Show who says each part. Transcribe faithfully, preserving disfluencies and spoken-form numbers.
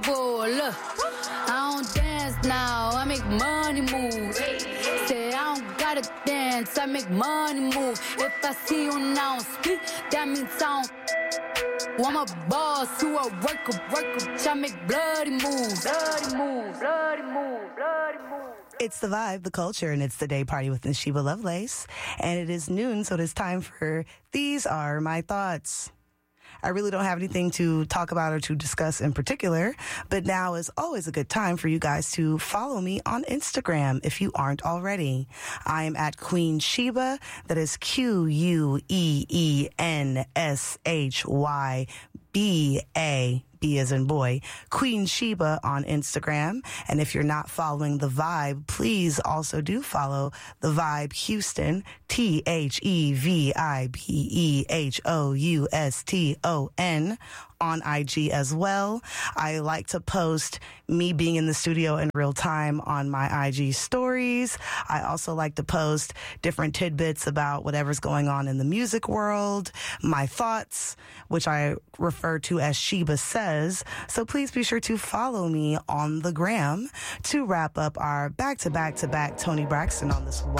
Speaker 1: carnival. Look, I don't dance now, I make money move. Say I don't gotta dance, I make money move. If I see you now speak, that means I don't. I'm a boss, you a worker, worker. I make bloody moves, bloody moves, bloody moves, bloody moves.
Speaker 2: It's the vibe, the culture, and it's the day party with Nashiba Lovelace. And it is noon, so it is time for These Are My Thoughts. I really don't have anything to talk about or to discuss in particular, but now is always a good time for you guys to follow me on Instagram if you aren't already. I am at Queen Sheba. That is Q U E E N S H Y B A. B as in boy, Queen Sheba on Instagram. And if you're not following The Vibe, please also do follow The Vibe Houston, T H E V I B E H O U S T O N on I G as well. I like to post me being in the studio in real time on my I G stories. I also like to post different tidbits about whatever's going on in the music world, my thoughts, which I refer to as Sheba Says. So please be sure to follow me on the gram to wrap up our back-to-back-to-back Tony Braxton on this